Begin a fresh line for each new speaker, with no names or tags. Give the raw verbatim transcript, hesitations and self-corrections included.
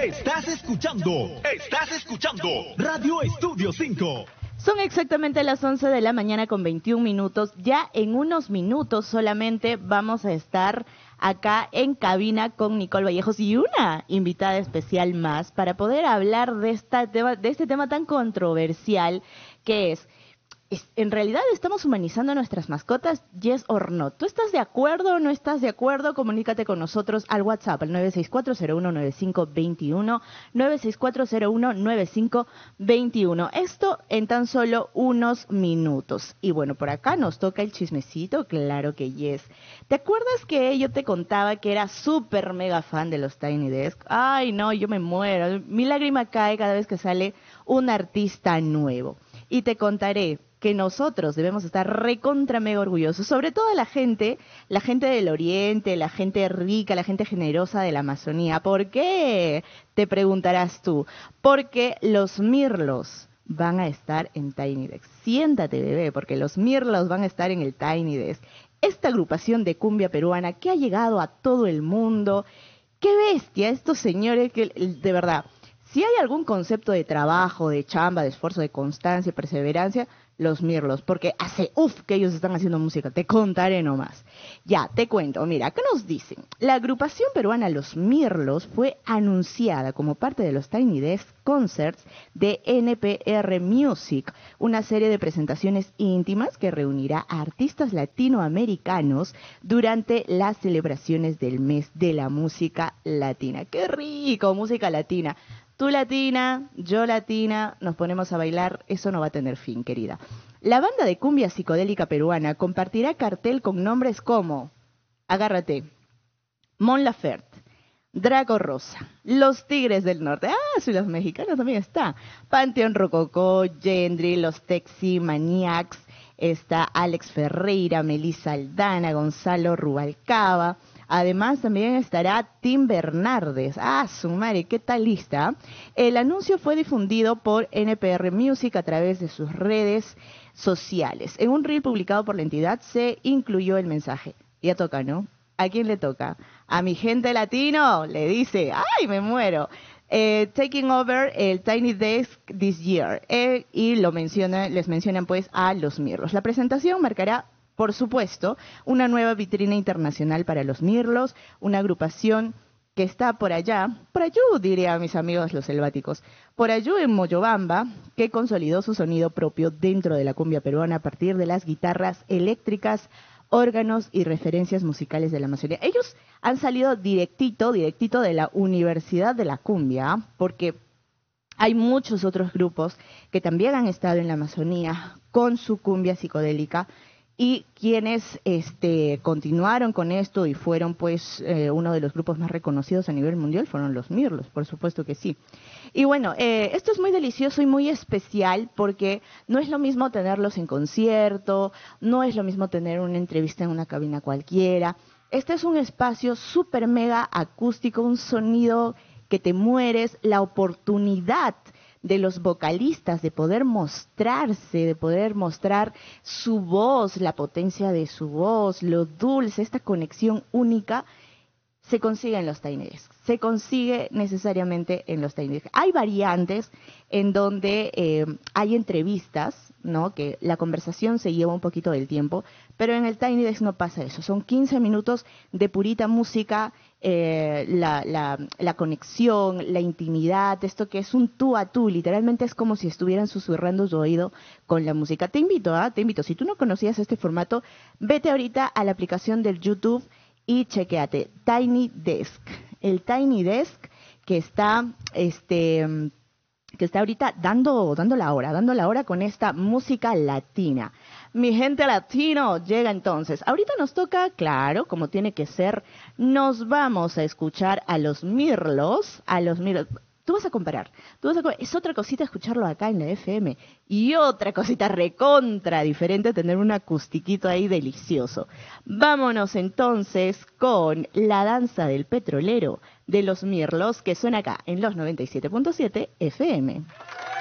Estás escuchando, estás escuchando Radio Estudio cinco.
Son exactamente las once de la mañana con veintiún minutos. Ya en unos minutos solamente vamos a estar acá en cabina con Nicole Vallejos y una invitada especial más para poder hablar de, esta tema, de este tema tan controversial que es... ¿En realidad estamos humanizando a nuestras mascotas? Yes or no. ¿Tú estás de acuerdo o no estás de acuerdo? Comunícate con nosotros al WhatsApp, al nueve seis cuatro cero uno nueve cinco dos uno, nueve seis cuatro cero uno nueve cinco dos uno. Esto en tan solo unos minutos. Y bueno, por acá nos toca el chismecito, claro que yes. ¿Te acuerdas que yo te contaba que era súper mega fan de los Tiny Desk? Ay, no, yo me muero. Mi lágrima cae cada vez que sale un artista nuevo. Y te contaré que nosotros debemos estar recontra mega orgullosos, sobre todo la gente, la gente del Oriente, la gente rica, la gente generosa de la Amazonía. ¿Por qué? Te preguntarás tú. Porque los mirlos van a estar en Tiny Desk. Siéntate, bebé, porque los mirlos van a estar en el Tiny Desk. Esta agrupación de cumbia peruana que ha llegado a todo el mundo. ¡Qué bestia! Estos señores que, de verdad, si hay algún concepto de trabajo, de chamba, de esfuerzo, de constancia, perseverancia, los mirlos, porque hace uff que ellos están haciendo música, te contaré nomás. Ya, te cuento, mira, acá nos dicen, la agrupación peruana Los Mirlos fue anunciada como parte de los Tiny Desk Concerts de N P R Music, una serie de presentaciones íntimas que reunirá a artistas latinoamericanos durante las celebraciones del mes de la música latina. ¡Qué rico, música latina! Tú latina, yo latina, nos ponemos a bailar, eso no va a tener fin, querida. La banda de cumbia psicodélica peruana compartirá cartel con nombres como, agárrate, Mon Laferte, Drago Rosa, Los Tigres del Norte, ah, si los mexicanos también está, Panteón Rococó, Gendry, Los Texi, Maniacs, está Alex Ferreira, Melissa Aldana, Gonzalo Rubalcaba. Además, también estará Tim Bernardes. Ah, su madre, ¿qué tal lista? El anuncio fue difundido por N P R Music a través de sus redes sociales. En un reel publicado por la entidad se incluyó el mensaje. Ya toca, ¿no? ¿A quién le toca? A mi gente latino, le dice. ¡Ay, me muero! Eh, taking over el Tiny Desk this year. Eh, y lo menciona, les mencionan pues a los mirlos. La presentación marcará, por supuesto, una nueva vitrina internacional para los mirlos, una agrupación que está por allá, por allá diría a mis amigos los selváticos, por allá en Moyobamba, que consolidó su sonido propio dentro de la cumbia peruana a partir de las guitarras eléctricas, órganos y referencias musicales de la Amazonía. Ellos han salido directito, directito de la Universidad de la Cumbia, porque hay muchos otros grupos que también han estado en la Amazonía con su cumbia psicodélica, y quienes este, continuaron con esto y fueron pues eh, uno de los grupos más reconocidos a nivel mundial fueron los Mirlos, por supuesto que sí. Y bueno, eh, esto es muy delicioso y muy especial porque no es lo mismo tenerlos en concierto, no es lo mismo tener una entrevista en una cabina cualquiera. Este es un espacio súper mega acústico, un sonido que te mueres, la oportunidad de los vocalistas, de poder mostrarse, de poder mostrar su voz, la potencia de su voz, lo dulce, esta conexión única, se consigue en los Tiny Desk, se consigue necesariamente en los Tiny Desk. Hay variantes en donde eh, hay entrevistas, ¿no? Que la conversación se lleva un poquito del tiempo, pero en el Tiny Desk no pasa eso, son quince minutos de purita música, eh, la, la, la conexión, la intimidad, esto que es un tú a tú, literalmente es como si estuvieran susurrando su oído con la música. Te invito, ¿ah? Te invito, si tú no conocías este formato, vete ahorita a la aplicación del YouTube y chequéate, Tiny Desk, el Tiny Desk que está, este, que está ahorita dando, dando la hora, dando la hora con esta música latina. Mi gente latino llega entonces. Ahorita nos toca, claro, como tiene que ser, nos vamos a escuchar a los Mirlos, a los Mirlos. Tú vas a comparar, tú vas a comparar. Es otra cosita escucharlo acá en la F M y otra cosita recontra diferente tener un acustiquito ahí delicioso. Vámonos entonces con La Danza del Petrolero de los Mirlos, que suena acá en los noventa y siete punto siete F M.